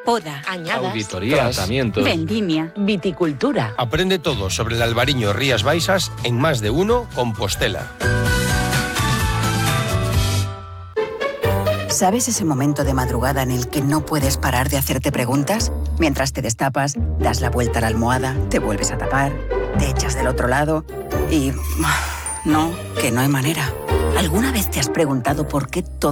poda, añadas, auditoría, tratamientos, vendimia, viticultura. Aprende todo sobre el albariño Rías Baixas en Más de Uno Compostela. ¿Sabes ese momento de madrugada en el que no puedes parar de hacerte preguntas? Mientras te destapas, das la vuelta a la almohada, te vuelves a tapar, te echas del otro lado y... No, que no hay manera. ¿Alguna vez te has preguntado por qué todo